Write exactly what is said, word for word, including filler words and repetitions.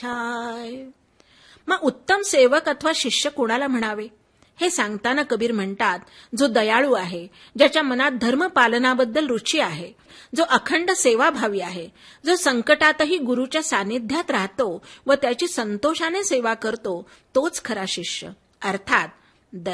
ठाय. मग उत्तम सेवक अथवा शिष्य कोणाला म्हणावे हे सांगताना कबीर म्हणतात, जो दयाळू आहे, ज्याच्या मनात धर्मपालनाबद्दल रुची आहे, जो अखंड सेवाभावी आहे, जो संकटातही गुरूच्या सानिध्यात राहतो व त्याची संतोषाने सेवा करतो, तोच खरा शिष्य. अर्थात